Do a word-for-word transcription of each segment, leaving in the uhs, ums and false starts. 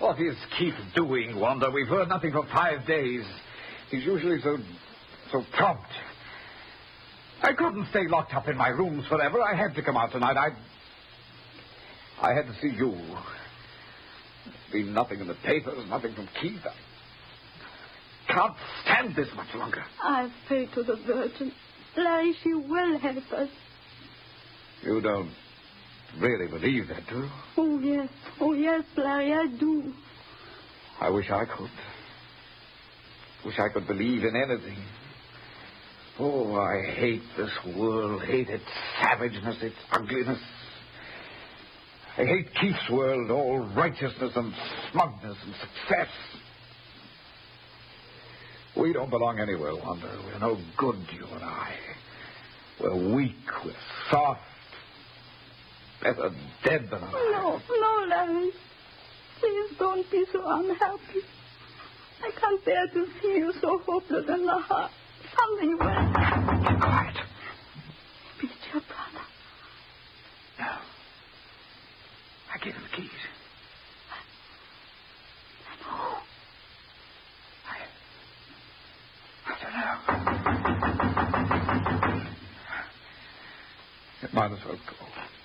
What is Keith doing, Wanda? We've heard nothing for five days. He's usually so... so prompt. I couldn't stay locked up in my rooms forever. I had to come out tonight. I... I had to see you. There's been nothing in the papers, nothing from Keith. I can't stand this much longer. I've prayed to the Virgin. Larry, she will help us. You don't really believe that, do you? Oh, yes. Oh, yes, Larry, I do. I wish I could. Wish I could believe in anything. Oh, I hate this world. Hate its savageness, its ugliness. I hate Keith's world, all righteousness and smugness and success. We don't belong anywhere, Wanda. We're no good, you and I. We're weak, we're soft. Better dead than alive. No, no, Larry. Please don't be so unhappy. I can't bear to see you so hopeless in the heart. Something will. Keep quiet. Maybe it's your brother. No. I gave him the keys. And who? I... I don't know. It might as well go.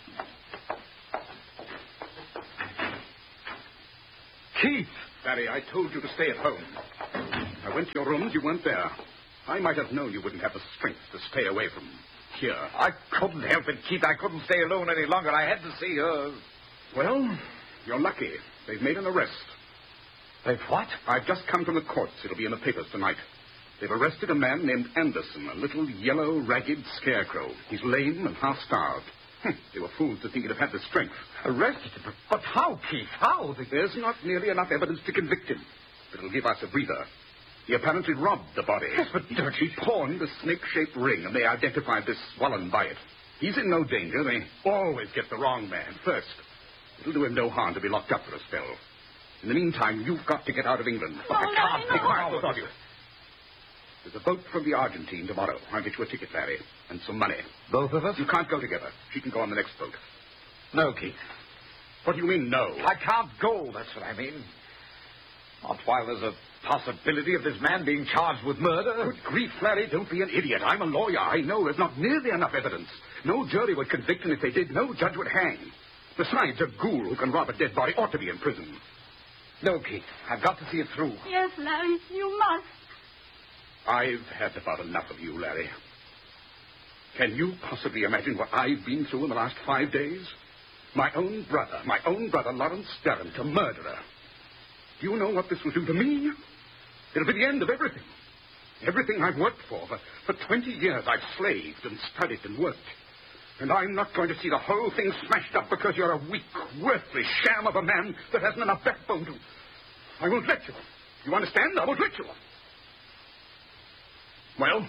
Keith! Barry, I told you to stay at home. I went to your rooms, you weren't there. I might have known you wouldn't have the strength to stay away from here. I couldn't help it, Keith. I couldn't stay alone any longer. I had to see her. Well, you're lucky. They've made an arrest. They've what? I've just come from the courts. It'll be in the papers tonight. They've arrested a man named Anderson, a little yellow, ragged scarecrow. He's lame and half-starved. Hm, they were fools to think he'd have had the strength. Arrested? But, but how, Keith? How? There's not nearly enough evidence to convict him. It'll give us a breather. He apparently robbed the body. Yes, but he, he pawned a snake-shaped ring, and they identified this Wallen by it. He's in no danger. They always get the wrong man first. It'll do him no harm to be locked up for a spell. In the meantime, you've got to get out of England. No, I can't no, be quiet, no. both of you. There's a boat from the Argentine tomorrow. I'll get you a ticket, Larry, and some money. Both of us? You can't go together. She can go on the next boat. No, Keith. What do you mean, no? I can't go, that's what I mean. Not while there's a possibility of this man being charged with murder. Good grief, Larry, don't be an idiot. I'm a lawyer. I know there's not nearly enough evidence. No jury would convict, and if they did, no judge would hang. Besides, a ghoul who can rob a dead body ought to be in prison. No, Keith. I've got to see it through. Yes, Larry, you must. I've had about enough of you, Larry. Can you possibly imagine what I've been through in the last five days? My own brother, my own brother, Lawrence Derrant, a murderer. Do you know what this will do to me? It'll be the end of everything. Everything I've worked for. For, for twenty years I've slaved and studied and worked. And I'm not going to see the whole thing smashed up because you're a weak, worthless sham of a man that hasn't enough backbone to... I won't let you. You understand? I won't let you. Well?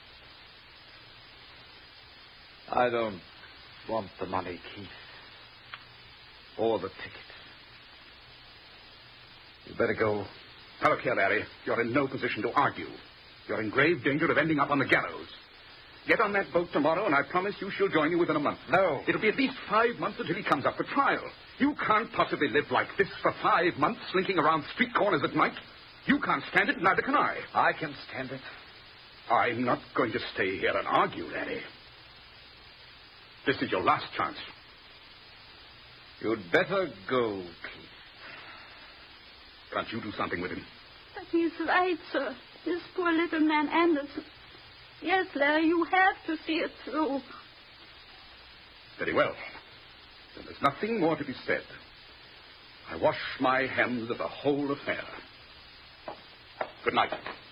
I don't want the money, Keith. Or the ticket. You better go. Now, look here, Larry. You're in no position to argue. You're in grave danger of ending up on the gallows. Get on that boat tomorrow, and I promise you she'll join you within a month. No. It'll be at least five months until he comes up for trial. You can't possibly live like this for five months, slinking around street corners at night. You can't stand it, neither can I. I can stand it. I'm not going to stay here and argue, Larry. This is your last chance. You'd better go, Keith. Can't you do something with him? But he's right, sir. This poor little man Anderson. Yes, Larry, you have to see it through. Very well. Then there's nothing more to be said. I wash my hands of the whole affair. Good night.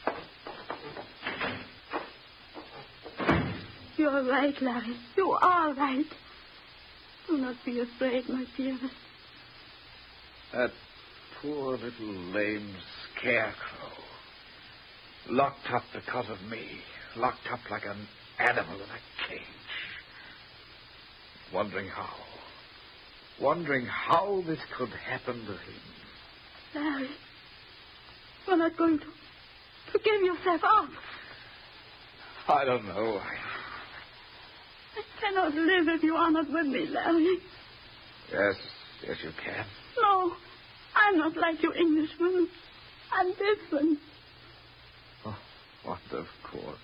You're right, Larry. You are right. Do not be afraid, my dearest. That poor little lame scarecrow. Locked up because of me. Locked up like an animal in a cage. Wondering how. Wondering how this could happen to him. Larry, you're not going to, to give yourself up. I don't know. I... I cannot live if you are not with me, Larry. Yes, yes, you can. No, I'm not like you Englishmen. I'm different. Oh, Wanda, of course.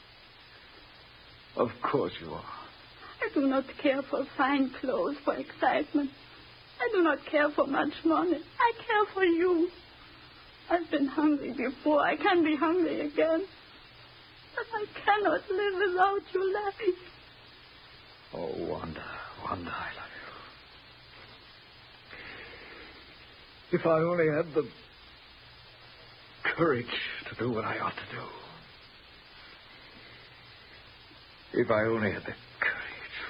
Of course you are. I do not care for fine clothes, for excitement. I do not care for much money. I care for you. I've been hungry before. I can be hungry again. But I cannot live without you, Larry. Oh, Wanda, Wanda, I love you. If I only had the courage to do what I ought to do. If I only had the